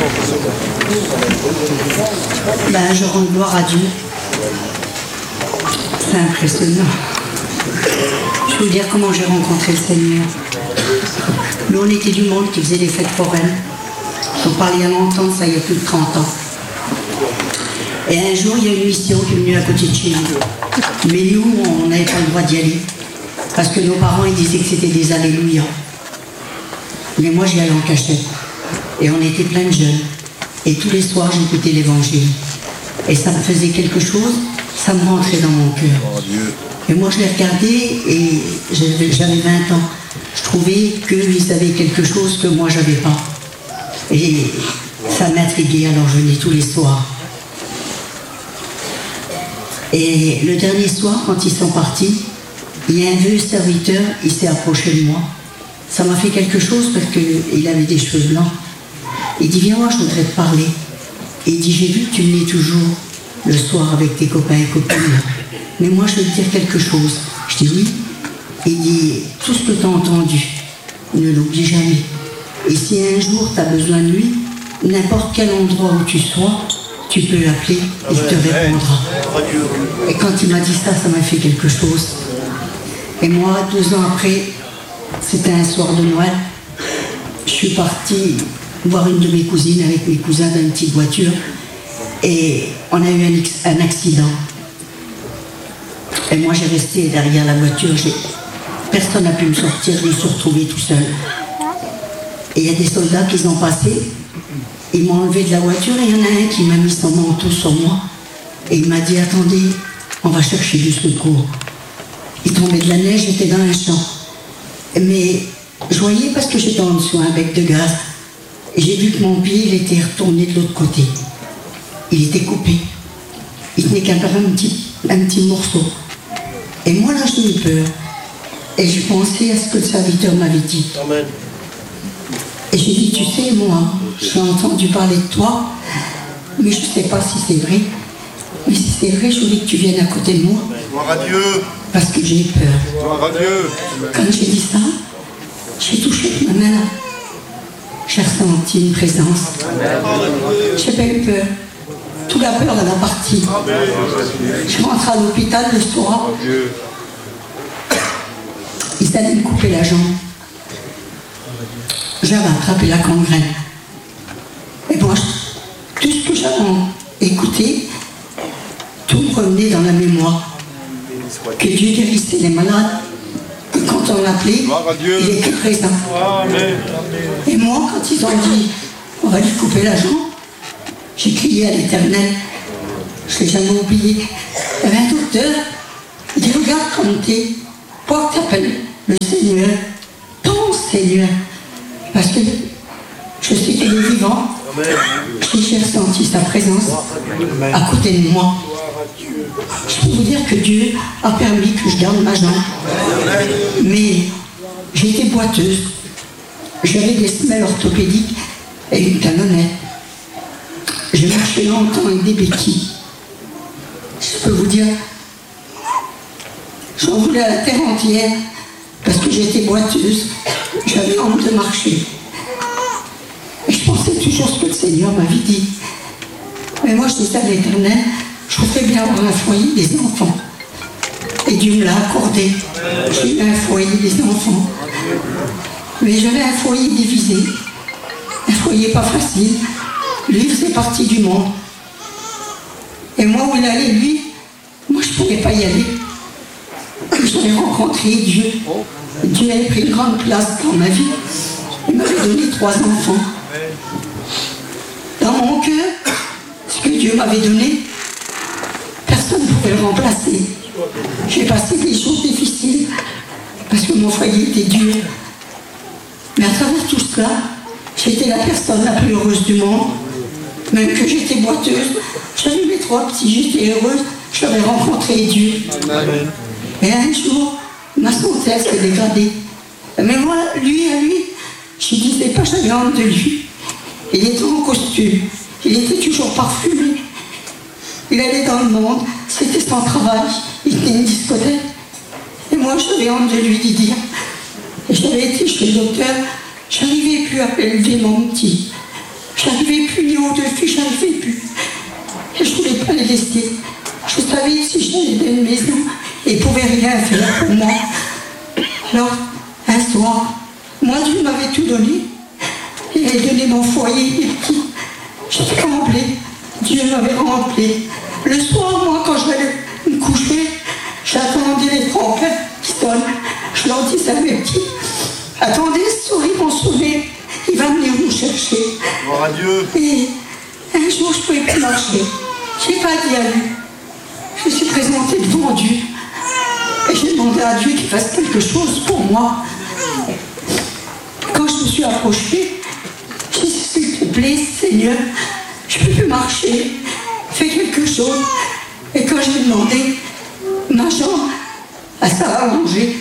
Je rends gloire à Dieu. C'est impressionnant. Je vais vous dire comment j'ai rencontré le Seigneur. Nous, on était du monde qui faisait des fêtes foraines. On parlait il y a longtemps, ça il y a plus de 30 ans. Et un jour, il y a une mission qui est venue à côté de chez nous. Mais nous, on n'avait pas le droit d'y aller. Parce que nos parents, ils disaient que c'était des alléluia. Mais moi, j'y allais en cachette. Et on était plein de jeunes. Et tous les soirs, j'écoutais l'évangile. Et ça me faisait quelque chose, ça me rentrait dans mon cœur. Et moi, je les regardais et j'avais 20 ans. Je trouvais qu'ils avaient quelque chose que moi, j'avais pas. Et ça m'intriguait, alors je venais tous les soirs. Et le dernier soir, quand ils sont partis, il y a un vieux serviteur, il s'est approché de moi. Ça m'a fait quelque chose parce qu'il avait des cheveux blancs. Il dit, viens voir, je voudrais te parler. Et il dit, j'ai vu que tu venais toujours le soir avec tes copains et copines. Mais moi, je vais te dire quelque chose. Je dis oui. Il dit, tout ce que tu as entendu, ne l'oublie jamais. Et si un jour tu as besoin de lui, n'importe quel endroit où tu sois, tu peux l'appeler, il te répondra. Et quand il m'a dit ça, ça m'a fait quelque chose. Et moi, 2 ans après, c'était un soir de Noël, je suis partie voir une de mes cousines avec mes cousins dans une petite voiture et on a eu un accident. Et moi, j'ai resté derrière la voiture, personne n'a pu me sortir, je me suis retrouvée tout seul. Et il y a des soldats qui sont passés, ils m'ont enlevé de la voiture et il y en a un qui m'a mis son manteau sur moi. Et il m'a dit, attendez, on va chercher du secours. Il tombait de la neige, j'étais dans un champ. Mais je voyais parce que j'étais en dessous un bec de gaz. Et j'ai vu que mon pied, il était retourné de l'autre côté. Il était coupé. Il tenait qu'un petit morceau. Et moi là, j'ai eu peur. Et j'ai pensé à ce que le serviteur m'avait dit. Amen. Et j'ai dit, tu sais, moi, j'ai entendu parler de toi, mais je ne sais pas si c'est vrai. Mais si c'est vrai, je voulais que tu viennes à côté de moi. Gloire à Dieu. Parce que j'ai peur. Gloire à Dieu. Quand j'ai dit ça, j'ai touché ma main là. J'ai ressenti une présence. J'ai pas eu peur. Toute la peur, elle a parti. Je rentre à l'hôpital le soir. Ils allaient me couper la jambe. J'avais attrapé la gangrène. Et moi, tout ce que j'avais écouté, tout me revenait dans la mémoire. Que Dieu guérissait les malades. Que quand on l'appelait, il était présent. Et moi, quand ils ont dit, on va lui couper la jambe, j'ai crié à l'Éternel. Je ne l'ai jamais oublié. Il y avait un docteur, il dit, regarde comme t'es. Pourquoi tu t'appelles le Seigneur, ton Seigneur? Parce que je sais qu'il est vivant. J'ai ressenti sa présence à côté de moi. Je peux vous dire que Dieu a permis que je garde ma jambe. Mais j'étais boiteuse. J'avais des semelles orthopédiques et une talonnette. J'ai marché longtemps avec des béquilles. Je peux vous dire, j'en voulais à la terre entière parce que j'étais boiteuse. J'avais honte de marcher. Et je pensais toujours ce que le Seigneur m'avait dit. Mais moi, je disais à l'Éternel, je voudrais bien avoir un foyer des enfants. Et Dieu me l'a accordé. J'ai eu un foyer des enfants. Mais j'avais un foyer divisé. Un foyer pas facile. Lui faisait partie du monde. Et moi, où il allait, lui, moi, je ne pouvais pas y aller. J'avais rencontré Dieu. Dieu avait pris une grande place dans ma vie. Il m'avait donné 3 enfants. Dans mon cœur, ce que Dieu m'avait donné, personne ne pouvait le remplacer. J'ai passé des jours difficiles parce que mon foyer était dur. Mais à travers tout cela, j'étais la personne la plus heureuse du monde. Même que j'étais boiteuse, j'avais mes 3 petits, j'étais heureuse, j'avais rencontré Dieu. Amen. Et un jour, ma santé s'est dégradée. Mais moi, lui, je ne disais pas, j'avais honte de lui. Il était en costume, il était toujours parfumé. Il allait dans le monde, c'était son travail, il tenait une discothèque. Et moi, j'avais honte de lui dire. Et j'avais été chez le docteur, je n'arrivais plus à élever mon petit. Je n'arrivais plus ou deux filles, je n'arrivais plus. Et je ne voulais pas les laisser. Je savais que si j'allais dans une maison, ils ne pouvaient rien faire pour moi. Alors, un soir, moi, Dieu m'avait tout donné. Il avait donné mon foyer, mes petits. J'étais comblée. Dieu m'avait rempli. Le soir, moi, quand j'allais me coucher, j'attendais les trompettes qui sonnent. Je leur disais à mes petits, attendez, ce soir, ils vont sonner. Il va venir nous chercher. Gloire à Dieu. Et un jour, je ne pouvais plus marcher. Je n'ai pas dit à lui. Je me suis présentée devant Dieu. Et j'ai demandé à Dieu qu'il fasse quelque chose pour moi. Quand je me suis approchée, j'ai dit, s'il te plaît, Seigneur, je ne peux plus marcher. Fais quelque chose. Et quand j'ai demandé, ma jambe, elle s'est arrangée.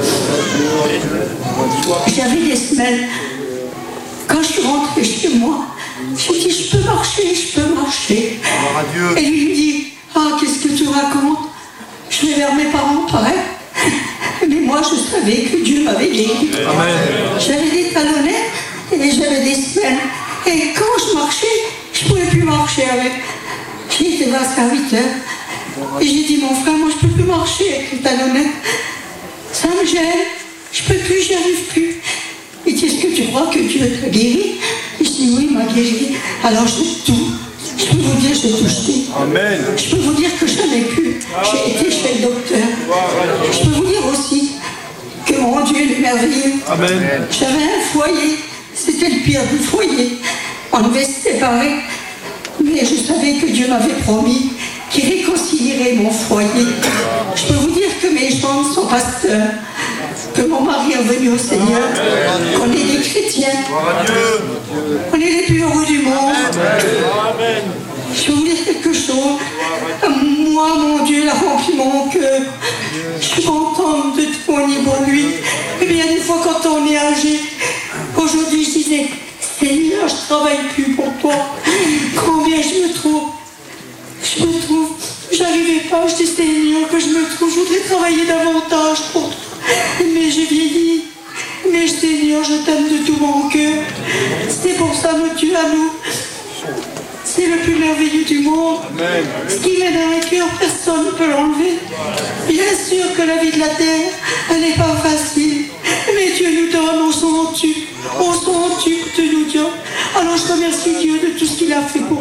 J'avais des semelles. Quand je suis rentrée chez moi, j'ai dit, je peux marcher, je peux marcher. Et lui me dit, ah, qu'est-ce que tu racontes? Je vais vers mes parents, pareil. Mais moi, je savais que Dieu m'avait guéri. J'avais des talonnettes et j'avais des semelles. Et quand je marchais, je ne pouvais plus marcher avec. J'ai été voir un serviteur. Et j'ai dit, mon frère, moi, je ne peux plus marcher avec les talonnettes. Ça me gêne. Je ne peux plus, j'y arrive plus. Il dit, est-ce que tu crois que Dieu t'a guéri? Je dis, oui, il m'a guéri. Alors, je sais tout. Je peux vous dire, j'ai tout jeté. Amen. Je peux vous dire que j'en ai plus. J'ai été chez le docteur. Je peux vous dire aussi que mon Dieu est merveilleux. Amen. J'avais un foyer. C'était le pire du foyer. On devait se séparer. Mais je savais que Dieu m'avait promis qu'il réconcilierait mon foyer. Je peux vous dire que mes jambes sont pasteurs. Que mon mari est revenu au Seigneur. Qu'on est des chrétiens. On est les plus heureux du monde. Je vais vous dire quelque chose. Moi, mon Dieu, il a rempli mon cœur. Je suis contente de témoigner pour lui. Et bien, des fois, quand on est âgé, aujourd'hui, je disais, Seigneur, je ne travaille plus pour toi. Combien je me trouve. J'arrivais pas, je dis, Seigneur, que je me trouve. Je voudrais travailler davantage pour toi. Mais j'ai vieilli. Mais Seigneur, je t'aime de tout mon cœur. C'est pour ça, mon Dieu, à nous. C'est le plus merveilleux du monde. Amen. Ce qui met dans le cœur, personne ne peut l'enlever. Bien sûr que la vie de la terre, elle n'est pas facile. Mais Dieu nous donne au centuple que nous donne. Alors je remercie Dieu de tout ce qu'il a fait pour